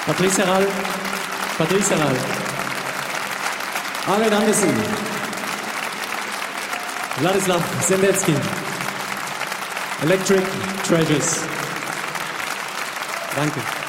Patrice Herral, Ahmed Anderson, Vladislav Sendetsky, Electric Treasures. Danke.